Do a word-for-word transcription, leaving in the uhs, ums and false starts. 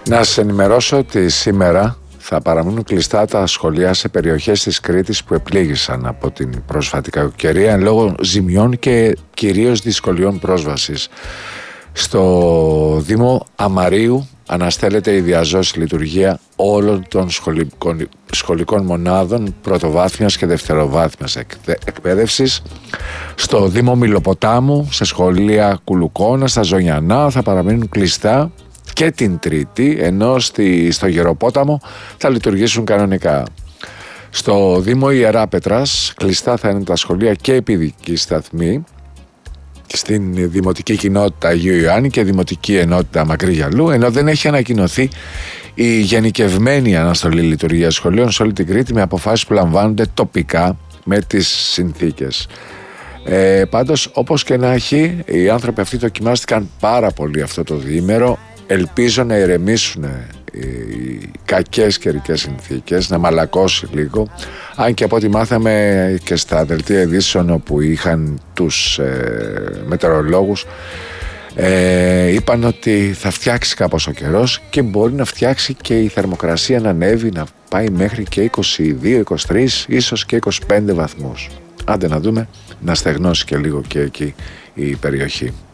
Να σας ενημερώσω ότι σήμερα θα παραμείνουν κλειστά τα σχολεία σε περιοχές της Κρήτης που επλήγησαν από την πρόσφατη κακοκαιρία εν λόγω ζημιών και κυρίως δυσκολιών πρόσβασης. Στο Δήμο Αμαρίου αναστέλλεται η διαζώση λειτουργία όλων των σχολικών, σχολικών μονάδων πρωτοβάθμιας και δευτεροβάθμιας εκπαίδευσης. Στο Δήμο Μιλοποτάμου, σε σχολεία Κουλουκώνα, στα Ζωνιανά θα παραμείνουν κλειστά και την Τρίτη, ενώ στη, στο Γεροπόταμο θα λειτουργήσουν κανονικά. Στο Δήμο Ιεράπετρας κλειστά θα είναι τα σχολεία και επιδικοί σταθμοί. Στην Δημοτική Κοινότητα Αγίου Ιωάννη και Δημοτική Ενότητα Μακρύ Γιαλού, ενώ δεν έχει ανακοινωθεί η γενικευμένη αναστολή λειτουργίας σχολείων σε όλη την Κρήτη με αποφάσεις που λαμβάνονται τοπικά με τις συνθήκες. Ε, πάντως, όπως και να έχει, οι άνθρωποι αυτοί δοκιμάστηκαν πάρα πολύ αυτό το διήμερο. Ελπίζω να ηρεμήσουν οι κακές καιρικές συνθήκες, να μαλακώσει λίγο, αν και από ό,τι μάθαμε και στα δελτία ειδήσεων όπου είχαν τους ε, μετεωρολόγους, ε, είπαν ότι θα φτιάξει κάπως ο καιρός και μπορεί να φτιάξει και η θερμοκρασία να ανέβει, να πάει μέχρι και είκοσι δύο, είκοσι τρία, ίσως και είκοσι πέντε βαθμούς. Άντε να δούμε, να στεγνώσει και λίγο και εκεί η περιοχή.